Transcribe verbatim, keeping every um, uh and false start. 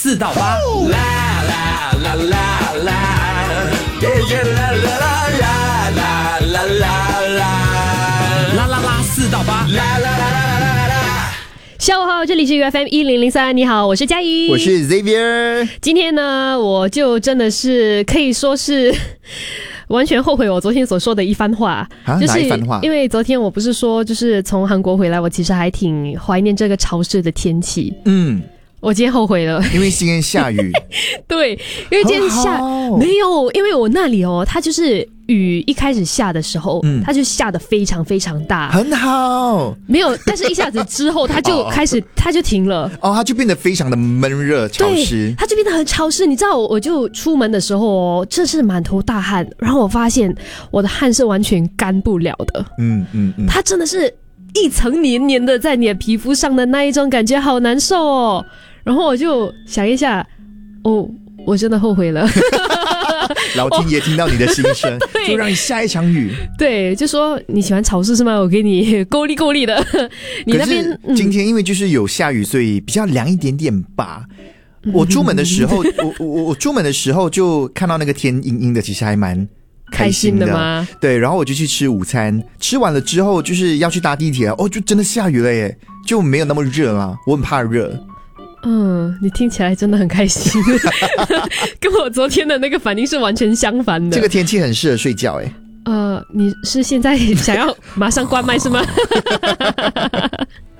四到八，啦啦啦啦啦，啦啦啦啦啦啦啦，啦啦啦四到八，啦啦啦啦啦啦。 下午好，这里是 U F M 一零零三，你好，我是佳怡， 我是 Xavier。 今天呢，我就真的是可以说是完全后悔我昨天所说的一番话， 啊， 就是哪一番话？ 因为昨天我不是说，就是从韩国回来，我其实还挺怀念这个潮湿的天气。 嗯， 我今天后悔了， 因为今天下雨。 对，因为今天下好没有，因为我那里哦，它就是雨一开始下的时候，嗯，它就下得非常非常大， 很好。 没有，但是一下子之后，它就开始，它就停了。 哦，它就变得非常的闷热潮湿， 对，它就变得很潮湿。你知道，我就出门的时候哦，这是满头大汗，然后我发现我的汗是完全干不了的。 嗯嗯嗯， 它真的是一层黏黏的在你的皮肤上的那一种感觉，好难受哦。然后我就想一下，哦，我真的后悔了。 老天爷听到你的心声，就让你下一场雨。 对，就说你喜欢潮湿是吗？我给你够力够力的。你那边可是今天因为就是有下雨，所以比较凉一点点吧。我出门的时候，我我我出门的时候就看到那个天阴阴的，其实还蛮开心的。 开心的吗？ 对，然后我就去吃午餐，吃完了之后就是要去搭地铁，哦，就真的下雨了耶，就没有那么热了。我很怕热。 嗯，你听起来真的很开心，跟我昨天的那个反应是完全相反的。 这个天气很适合睡觉哎。 呃，你是现在想要马上关麦是吗？